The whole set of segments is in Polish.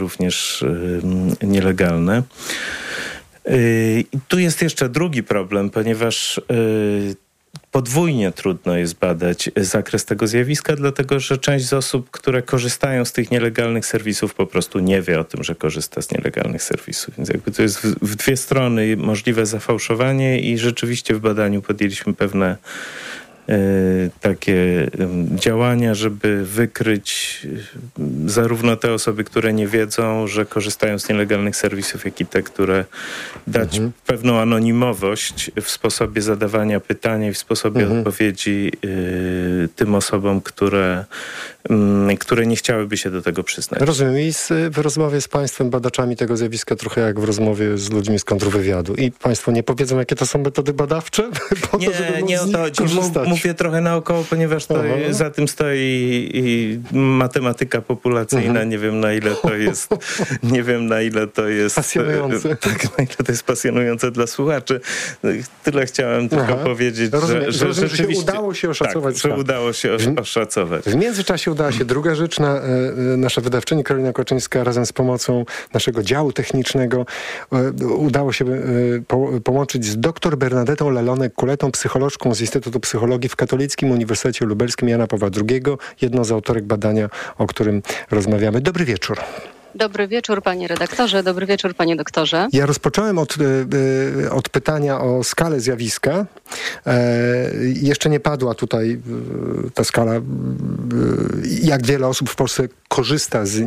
również nielegalne. I tu jest jeszcze drugi problem, ponieważ podwójnie trudno jest badać zakres tego zjawiska, dlatego że część z osób, które korzystają z tych nielegalnych serwisów, po prostu nie wie o tym, że korzysta z nielegalnych serwisów. Więc jakby to jest w dwie strony możliwe zafałszowanie i rzeczywiście w badaniu podjęliśmy pewne takie działania, żeby wykryć zarówno te osoby, które nie wiedzą, że korzystają z nielegalnych serwisów, jak i te, które dać pewną anonimowość w sposobie zadawania pytań i w sposobie odpowiedzi tym osobom, które nie chciałyby się do tego przyznać. Rozumiem. I w rozmowie z państwem badaczami tego zjawiska trochę jak w rozmowie z ludźmi z kontrwywiadu. I państwo nie powiedzą, jakie to są metody badawcze? Nie o to chodzi. Mówię trochę naokoło, ponieważ za tym stoi i matematyka populacyjna. Nie wiem, na ile to jest pasjonujące. Tak, na ile to jest pasjonujące dla słuchaczy. Tyle chciałem tylko powiedzieć, że rzeczywiście udało się oszacować. Tak, że udało się oszacować. W międzyczasie udała się druga rzecz. Nasza wydawczyni Karolina Koczyńska razem z pomocą naszego działu technicznego udało się połączyć z dr Bernadetą Lelonek-Kuletą, psycholożką z Instytutu Psychologii w Katolickim Uniwersytecie Lubelskim Jana Pawła II, jedną z autorek badania, o którym rozmawiamy. Dobry wieczór. Dobry wieczór, panie redaktorze. Dobry wieczór, panie doktorze. Ja rozpocząłem od pytania o skalę zjawiska. Jeszcze nie padła tutaj ta skala, jak wiele osób w Polsce korzysta z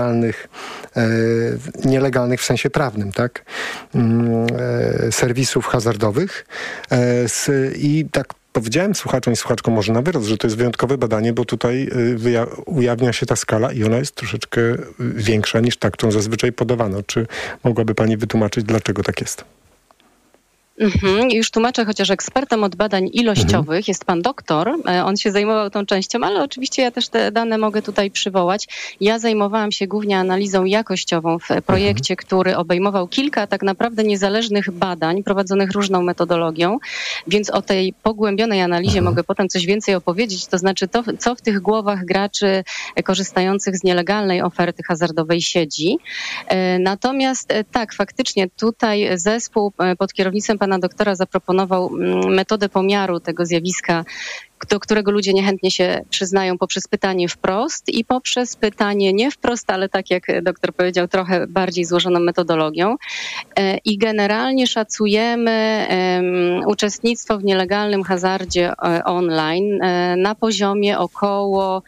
nielegalnych w sensie prawnym, tak? Serwisów hazardowych. I tak powiedziałem słuchaczom i słuchaczkom może na wyrost, że to jest wyjątkowe badanie, bo tutaj ujawnia się ta skala i ona jest troszeczkę większa niż ta, którą zazwyczaj podawano. Czy mogłaby pani wytłumaczyć, dlaczego tak jest? Już tłumaczę, chociaż ekspertem od badań ilościowych jest pan doktor. On się zajmował tą częścią, ale oczywiście ja też te dane mogę tutaj przywołać. Ja zajmowałam się głównie analizą jakościową w projekcie, który obejmował kilka tak naprawdę niezależnych badań prowadzonych różną metodologią, więc o tej pogłębionej analizie mogę potem coś więcej opowiedzieć, to znaczy to, co w tych głowach graczy korzystających z nielegalnej oferty hazardowej siedzi. Natomiast tak, faktycznie tutaj zespół pod kierownictwem pana doktora zaproponował metodę pomiaru tego zjawiska, do którego ludzie niechętnie się przyznają poprzez pytanie wprost i poprzez pytanie nie wprost, ale tak jak doktor powiedział, trochę bardziej złożoną metodologią. I generalnie szacujemy uczestnictwo w nielegalnym hazardzie online na poziomie około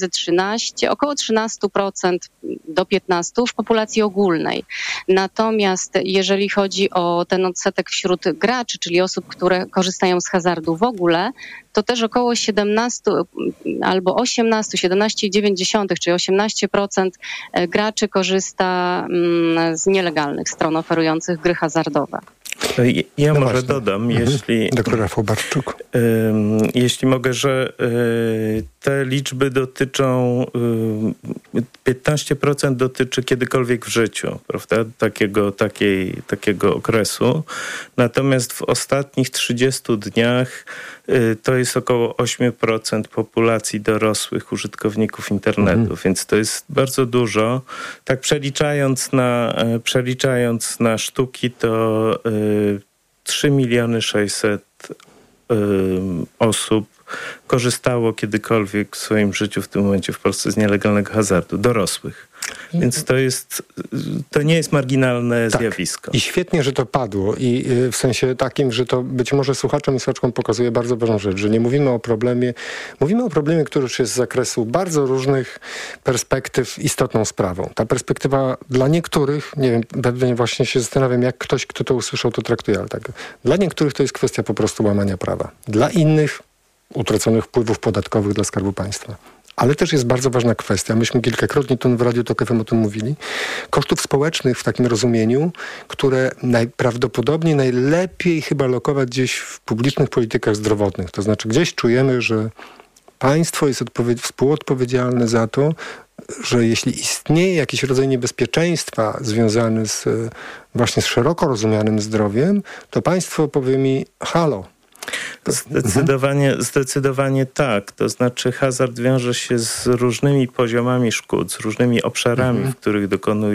13% do 15% w populacji ogólnej. Natomiast jeżeli chodzi o ten odsetek wśród graczy, czyli osób, które korzystają z hazardu w ogóle, to też około 17 albo 17,9, czyli 18% graczy korzysta z nielegalnych stron oferujących gry hazardowe. Ja może dodam, Doktor Rafał Bartczuk. Jeśli mogę, że te liczby dotyczą 15% dotyczy kiedykolwiek w życiu, prawda? Takiego okresu. Natomiast w ostatnich 30 dniach to jest około 8% populacji dorosłych użytkowników internetu, więc to jest bardzo dużo. Tak przeliczając na sztuki, to 3 600 000 osób korzystało kiedykolwiek w swoim życiu w tym momencie w Polsce z nielegalnego hazardu, dorosłych. Więc to nie jest marginalne zjawisko. I świetnie, że to padło i w sensie takim, że to być może słuchaczom i słuchaczkom pokazuje bardzo ważną rzecz, że nie mówimy o problemie, który już jest z zakresu bardzo różnych perspektyw istotną sprawą. Ta perspektywa dla niektórych, nie wiem, pewnie właśnie się zastanawiam, jak ktoś, kto to usłyszał, to traktuje, ale tak. Dla niektórych to jest kwestia po prostu łamania prawa. Dla innych utraconych wpływów podatkowych dla Skarbu Państwa. Ale też jest bardzo ważna kwestia, myśmy kilkakrotnie tu w Radiu Tok FM o tym mówili, kosztów społecznych w takim rozumieniu, które najprawdopodobniej najlepiej chyba lokować gdzieś w publicznych politykach zdrowotnych. To znaczy gdzieś czujemy, że państwo jest współodpowiedzialne za to, że jeśli istnieje jakiś rodzaj niebezpieczeństwa związany właśnie z szeroko rozumianym zdrowiem, to państwo powie mi halo. Zdecydowanie tak. To znaczy hazard wiąże się z różnymi poziomami szkód, z różnymi obszarami, w których dokonuje